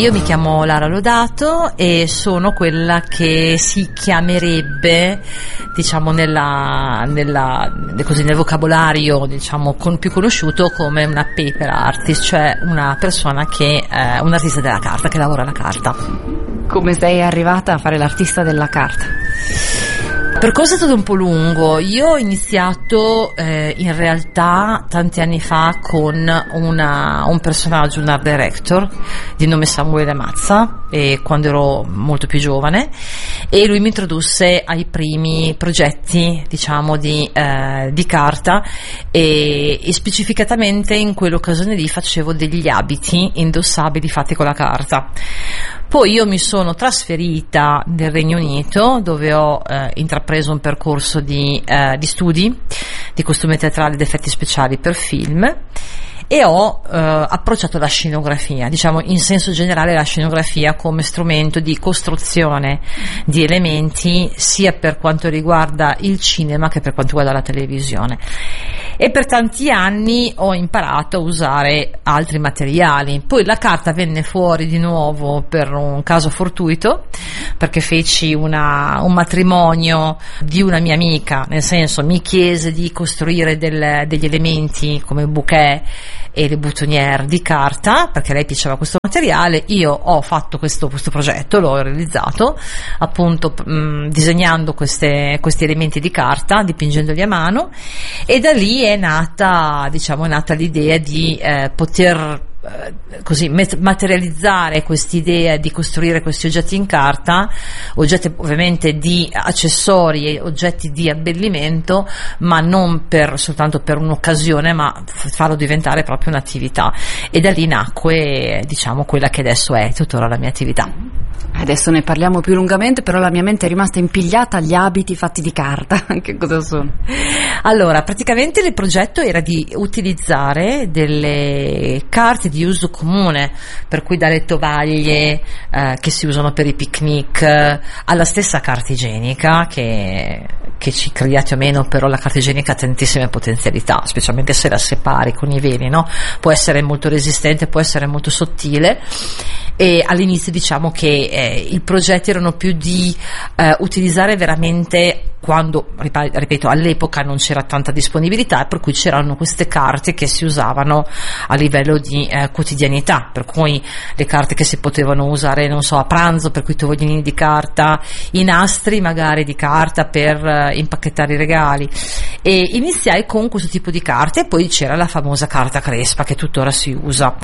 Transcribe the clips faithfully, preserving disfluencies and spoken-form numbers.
Io mi chiamo Lara Lodato e sono quella che si chiamerebbe, diciamo, nella, nella, così, nel vocabolario, diciamo, con, più conosciuto come una paper artist, cioè una persona che è un artista della carta, che lavora la carta. Come sei arrivata a fare l'artista della carta? Il percorso è stato un po' lungo. Io ho iniziato eh, in realtà tanti anni fa con una, un personaggio, un art director di nome Samuele Mazza, e quando ero molto più giovane, e lui mi introdusse ai primi progetti, diciamo, di, eh, di carta, e, e specificatamente in quell'occasione lì facevo degli abiti indossabili fatti con la carta. Poi io mi sono trasferita nel Regno Unito, dove ho eh, intrapreso un percorso di, eh, di studi di costumi teatrali ed effetti speciali per film, e ho eh, approcciato la scenografia, diciamo in senso generale la scenografia come strumento di costruzione di elementi sia per quanto riguarda il cinema che per quanto riguarda la televisione. E per tanti anni ho imparato a usare altri materiali. Poi la carta venne fuori di nuovo per un caso fortuito, perché feci una, un matrimonio di una mia amica, nel senso mi chiese di costruire del, degli elementi come bouquet e le boutonniere di carta, perché lei piaceva questo materiale. Io ho fatto questo, questo progetto, l'ho realizzato appunto mh, disegnando queste, questi elementi di carta, dipingendoli a mano, e da lì è nata, diciamo, è nata l'idea di eh, poter così materializzare quest'idea di costruire questi oggetti in carta, oggetti ovviamente di accessori e oggetti di abbellimento, ma non per soltanto per un'occasione, ma farlo diventare proprio un'attività. E da lì nacque, diciamo, quella che adesso è tuttora la mia attività. Adesso ne parliamo più lungamente, però la mia mente è rimasta impigliata agli abiti fatti di carta. Che cosa sono? Allora, praticamente il progetto era di utilizzare delle carte di uso comune, per cui dalle tovaglie eh, che si usano per i picnic eh, alla stessa carta igienica, che, che ci crediate o meno, però la carta igienica ha tantissime potenzialità, specialmente se la separi con i veli, no? Può essere molto resistente, può essere molto sottile. E all'inizio diciamo che eh, i progetti erano più di eh, utilizzare veramente, quando, ripeto, all'epoca non c'era tanta disponibilità, per cui c'erano queste carte che si usavano a livello di eh, quotidianità, per cui le carte che si potevano usare, non so, a pranzo, per cui i tovagliolini di carta, i nastri magari di carta per eh, impacchettare i regali. E iniziai con questo tipo di carte, e poi c'era la famosa carta crespa che tuttora si usa,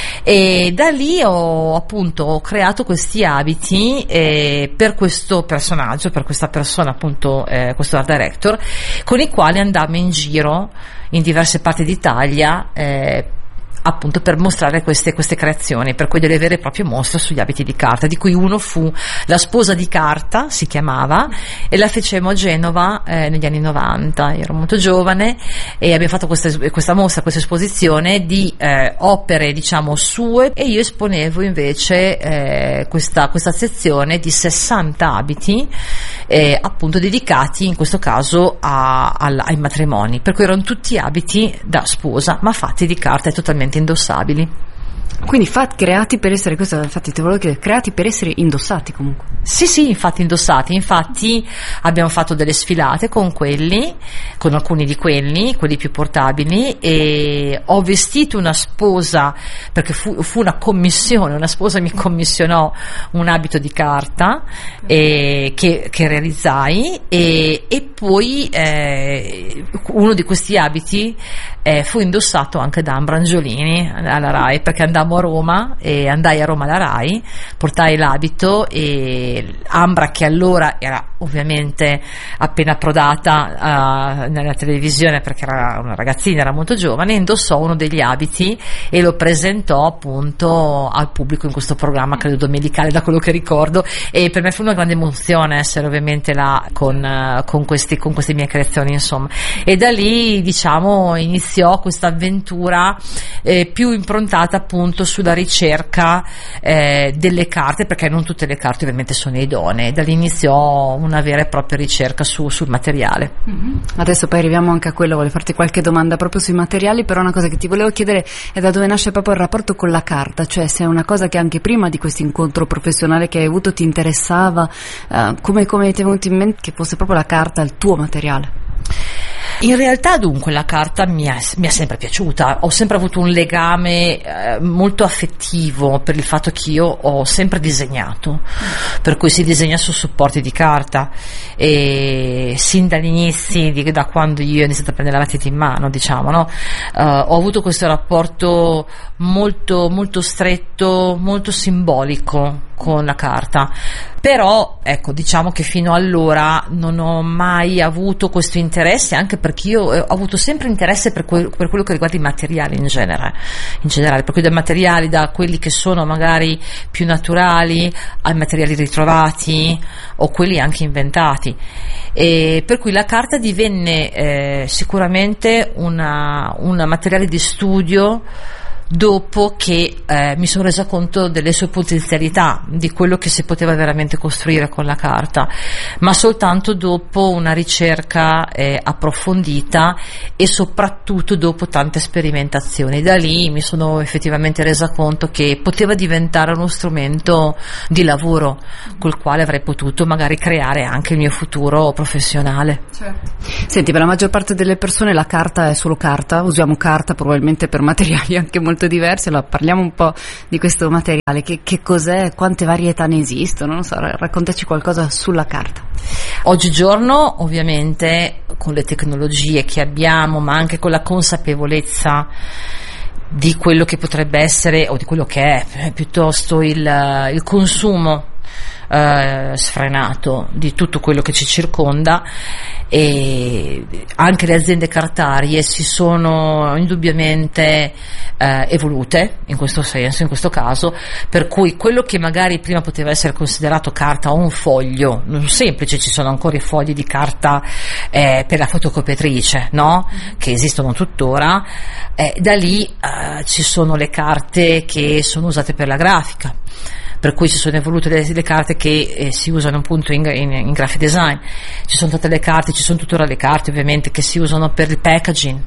e da lì ho appunto ho creato questi abiti eh, per questo personaggio, per questa persona appunto, eh, questo art director, con i quali andavo in giro in diverse parti d'Italia eh, appunto per mostrare queste, queste creazioni, per cui delle vere e proprie mostre sugli abiti di carta, di cui uno fu La sposa di carta, si chiamava, e la fecemo a Genova eh, negli anni novanta. Io ero molto giovane e abbiamo fatto questa, questa mostra, questa esposizione di eh, opere, diciamo, sue, e io esponevo invece eh, questa, questa sezione di sessanta abiti eh, appunto dedicati in questo caso a, a, ai matrimoni, per cui erano tutti abiti da sposa ma fatti di carta e totalmente indossabili. Quindi fat, creati per essere, questo infatti ti volevo chiedere, creati per essere indossati comunque. Sì, sì, infatti indossati, infatti abbiamo fatto delle sfilate con quelli, con alcuni di quelli, quelli più portabili, e ho vestito una sposa, perché fu, fu una commissione, una sposa mi commissionò un abito di carta eh, che, che realizzai, e, e poi eh, uno di questi abiti eh, fu indossato anche da Ambra Angiolini alla Rai, perché andammo a Roma e andai a Roma alla Rai, portai l'abito, e Ambra, che allora era ovviamente appena approdata uh, nella televisione perché era una ragazzina, era molto giovane, indossò uno degli abiti e lo presentò appunto al pubblico in questo programma, credo domenicale, da quello che ricordo, e per me fu una grande emozione essere ovviamente là con, uh, con, questi, con queste mie creazioni, insomma. E da lì, diciamo, iniziò questa avventura eh, più improntata appunto sulla ricerca eh, delle carte, perché non tutte le carte ovviamente sono idonee. Da lì iniziò una vera e propria ricerca su, sul materiale. Mm-hmm. Adesso poi arriviamo anche a quello, voglio farti qualche domanda proprio sui materiali, però una cosa che ti volevo chiedere è da dove nasce proprio il rapporto con la carta, cioè se è una cosa che anche prima di questo incontro professionale che hai avuto ti interessava, uh, come, come ti è venuto in mente che fosse proprio la carta il tuo materiale? In realtà dunque la carta mi è, mi è sempre piaciuta, ho sempre avuto un legame eh, molto affettivo per il fatto che io ho sempre disegnato, per cui si disegna su supporti di carta e sin dagli inizi, di, da quando io ho iniziato a prendere la matita in mano, diciamo, no? Uh, ho avuto questo rapporto molto, molto stretto, molto simbolico con la carta, però ecco, diciamo che fino allora non ho mai avuto questo interesse, anche perché io ho avuto sempre interesse per, que- per quello che riguarda i materiali in genere, in generale, per cui dai materiali, da quelli che sono magari più naturali ai materiali ritrovati o quelli anche inventati, e per cui la carta divenne eh, sicuramente una, un materiale di studio dopo che eh, mi sono resa conto delle sue potenzialità, di quello che si poteva veramente costruire con la carta, ma soltanto dopo una ricerca eh, approfondita e soprattutto dopo tante sperimentazioni. Da lì mi sono effettivamente resa conto che poteva diventare uno strumento di lavoro col quale avrei potuto magari creare anche il mio futuro professionale. Certo. Senti, per la maggior parte delle persone la carta è solo carta, usiamo carta probabilmente per materiali anche molto diversi. Allora parliamo un po' di questo materiale, che, che cos'è, quante varietà ne esistono, non so, raccontaci qualcosa sulla carta. Oggigiorno ovviamente con le tecnologie che abbiamo, ma anche con la consapevolezza di quello che potrebbe essere o di quello che è piuttosto il, il consumo eh, sfrenato di tutto quello che ci circonda, e anche le aziende cartarie si sono indubbiamente eh, evolute in questo senso, in questo caso, per cui quello che magari prima poteva essere considerato carta o un foglio non semplice, ci sono ancora i fogli di carta eh, per la fotocopiatrice, no? Che esistono tuttora, eh, da lì eh, ci sono le carte che sono usate per la grafica, per cui si sono evolute le, le carte che eh, si usano appunto in, in, in graphic design, ci sono state le carte, ci sono tuttora le carte ovviamente che si usano per il packaging,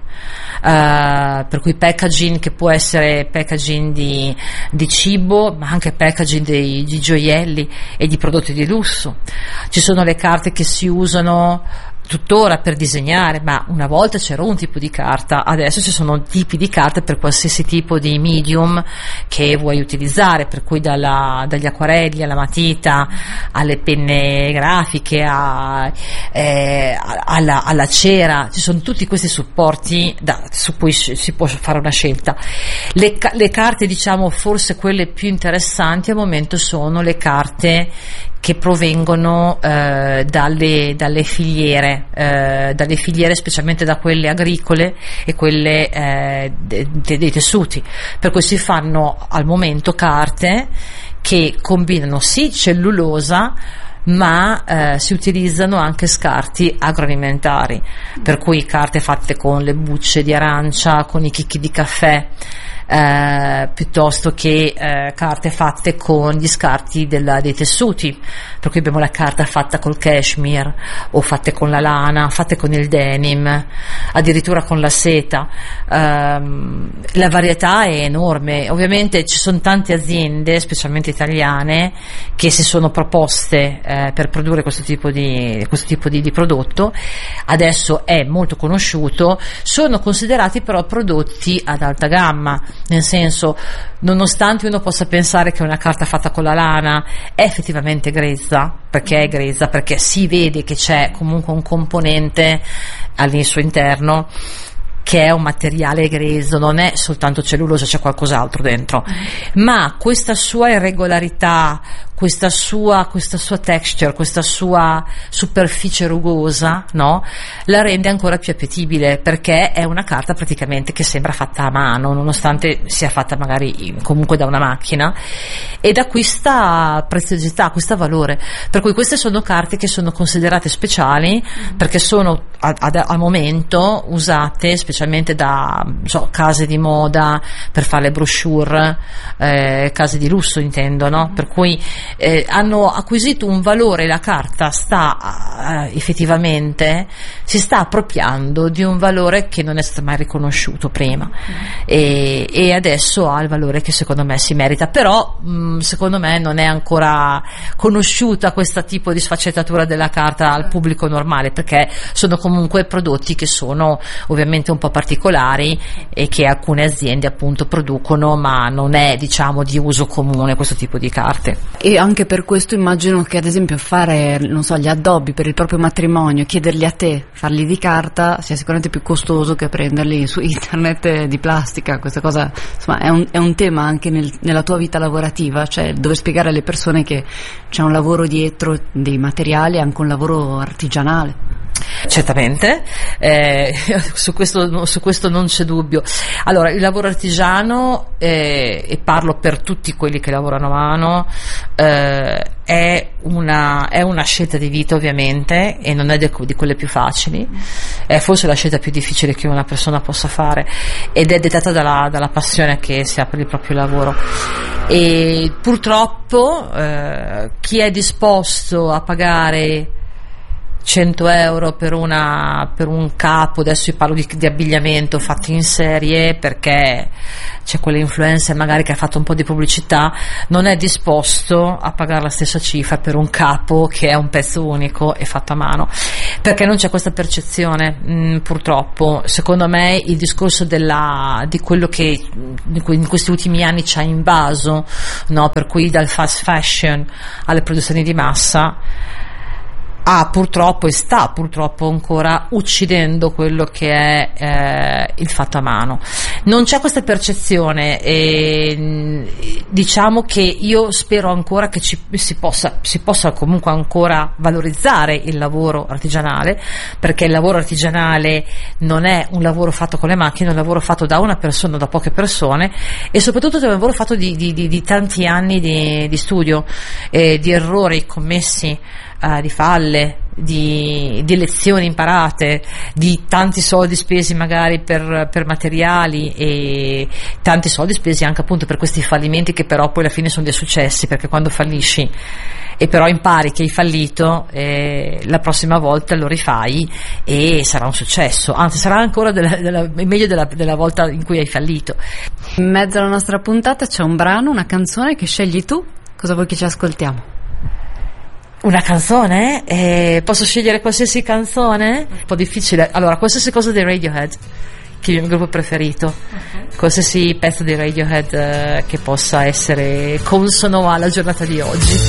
uh, per cui packaging che può essere packaging di, di cibo, ma anche packaging di, di gioielli e di prodotti di lusso. Ci sono le carte che si usano tuttora per disegnare, ma una volta c'era un tipo di carta, adesso ci sono tipi di carte per qualsiasi tipo di medium che vuoi utilizzare, per cui dalla, dagli acquarelli alla matita alle penne grafiche a, eh, alla, alla cera, ci sono tutti questi supporti da, su cui si può fare una scelta. Le, le carte, diciamo, forse quelle più interessanti al momento sono le carte che provengono eh, dalle, dalle filiere, eh, dalle filiere specialmente da quelle agricole e quelle eh, de, de, dei tessuti, per cui si fanno al momento carte che combinano sì cellulosa, ma eh, si utilizzano anche scarti agroalimentari, per cui carte fatte con le bucce di arancia, con i chicchi di caffè, Eh, piuttosto che eh, carte fatte con gli scarti della, dei tessuti, per cui abbiamo la carta fatta col cashmere o fatte con la lana, fatte con il denim, addirittura con la seta. Um, la varietà è enorme, ovviamente ci sono tante aziende, specialmente italiane, che si sono proposte eh, per produrre questo tipo di questo tipo di, di prodotto. Adesso è molto conosciuto, sono considerati però prodotti ad alta gamma, nel senso, nonostante uno possa pensare che una carta fatta con la lana è effettivamente grezza, perché è grezza, perché si vede che c'è comunque un componente al suo interno che è un materiale grezzo, non è soltanto cellulosa, c'è qualcos'altro dentro, ma questa sua irregolarità, questa sua, questa sua texture, questa sua superficie rugosa, no? La rende ancora più appetibile, perché è una carta praticamente che sembra fatta a mano, nonostante sia fatta magari comunque da una macchina, ed acquista preziosità, acquista valore, per cui queste sono carte che sono considerate speciali perché sono a, a, al momento usate specialmente specialmente da so, case di moda per fare le brochure, eh, case di lusso intendo, no? Per cui eh, hanno acquisito un valore, la carta sta eh, effettivamente si sta appropriando di un valore che non è stato mai riconosciuto prima e, e adesso ha il valore che secondo me si merita, però mh, secondo me non è ancora conosciuta questo tipo di sfaccettatura della carta al pubblico normale, perché sono comunque prodotti che sono ovviamente un po' particolari e che alcune aziende appunto producono, ma non è diciamo di uso comune questo tipo di carte. E anche per questo immagino che ad esempio fare, non so, gli addobbi per il proprio matrimonio, chiederli a te, farli di carta, sia sicuramente più costoso che prenderli su internet di plastica. Questa cosa insomma è un, è un tema anche nel, nella tua vita lavorativa, cioè dover spiegare alle persone che c'è un lavoro dietro dei materiali e anche un lavoro artigianale. Certamente, eh, su questo, su questo non c'è dubbio. Allora, il lavoro artigiano, eh, e parlo per tutti quelli che lavorano a mano, eh, è una, è una scelta di vita ovviamente, e non è de, di quelle più facili, è forse la scelta più difficile che una persona possa fare, ed è dettata dalla, dalla passione che si ha per il proprio lavoro. E purtroppo eh, chi è disposto a pagare cento euro per, una, per un capo, adesso io parlo di, di abbigliamento fatto in serie perché c'è quell'influencer magari che ha fatto un po' di pubblicità, non è disposto a pagare la stessa cifra per un capo che è un pezzo unico e fatto a mano, perché non c'è questa percezione, mh, purtroppo. Secondo me il discorso della, di quello che in questi ultimi anni ci ha invaso, no? Per cui dal fast fashion alle produzioni di massa ha purtroppo e sta purtroppo ancora uccidendo quello che è eh, il fatto a mano. Non c'è questa percezione e diciamo che io spero ancora che ci, si, possa, si possa comunque ancora valorizzare il lavoro artigianale, perché il lavoro artigianale non è un lavoro fatto con le macchine, è un lavoro fatto da una persona, da poche persone, e soprattutto è un lavoro fatto di, di, di, di tanti anni di, di studio, eh, di errori commessi, Uh, di falle, di, di lezioni imparate, di tanti soldi spesi magari per, per materiali e tanti soldi spesi anche appunto per questi fallimenti che però poi alla fine sono dei successi, perché quando fallisci e però impari che hai fallito, eh, la prossima volta lo rifai e sarà un successo, anzi sarà ancora della, della, meglio della, della volta in cui hai fallito. In mezzo alla nostra puntata c'è un brano, una canzone che scegli tu. Cosa vuoi che ci ascoltiamo? Una canzone? Eh, posso scegliere qualsiasi canzone? Un po' difficile. Allora, qualsiasi cosa dei Radiohead, che è il mio gruppo preferito, okay. Qualsiasi pezzo di Radiohead eh, che possa essere consono alla giornata di oggi.